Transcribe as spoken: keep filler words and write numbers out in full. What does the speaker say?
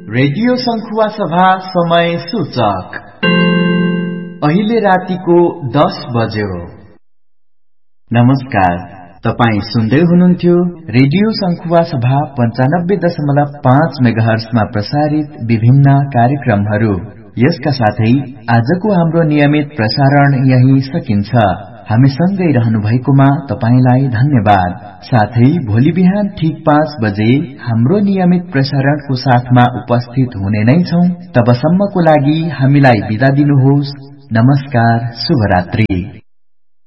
Radio संखुवा सभा समय सूचक अहिले रातिको दस बज्यो। नमस्कार, तपाई सुन्दै हुनुहुन्थ्यो रेडियो संखुवा सभा पञ्चानब्बे दशमलव पाँच मेगाहर्जमा प्रसारित विभिन्न कार्यक्रमहरू। यसका साथै आजको हाम्रो नियमित प्रसारण यही सकिन्छ। हामी सँगै रहनु भएकोमा तपाईलाई धन्यवाद। साथै भोलि बिहान ठीक पाँच बजे हाम्रो नियमित प्रसारणको साथमा उपस्थित हुने नै छौं। तबसम्मको लागि हामीलाई बिदा दिनुहोस्। नमस्कार, शुभरात्रि।